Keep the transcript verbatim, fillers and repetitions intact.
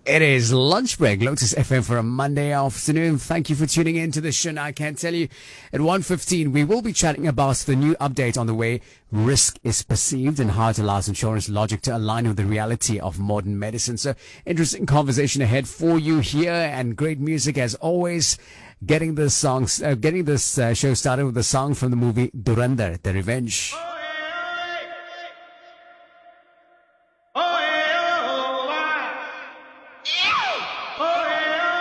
It is lunch break, Lotus F M for a Monday afternoon. Thank you for tuning in to the show. Now, I can tell you at one fifteen, we will be chatting about the new update on the way risk is perceived and how it allows insurance logic to align with the reality of modern medicine. So, interesting conversation ahead for you here, and great music as always. Getting this song, uh, getting this uh, show started with a song from the movie Dhurandhar, The Revenge.